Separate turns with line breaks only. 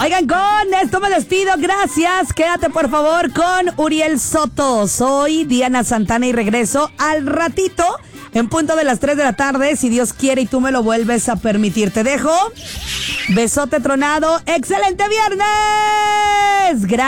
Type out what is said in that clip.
Oigan, con esto me despido. Gracias. Quédate, por favor, con Uriel Soto. Soy Diana Santana y regreso al ratito en punto de las 3 de la tarde, si Dios quiere y tú me lo vuelves a permitir. Te dejo. Besote tronado. ¡Excelente viernes! Gracias.